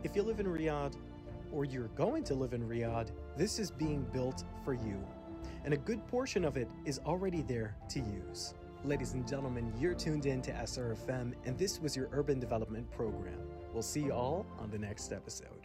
If you live in Riyadh, or you're going to live in Riyadh, this is being built for you. And a good portion of it is already there to use. Ladies and gentlemen, you're tuned in to SRFM, and this was your Urban Development Program. We'll see you all on the next episode.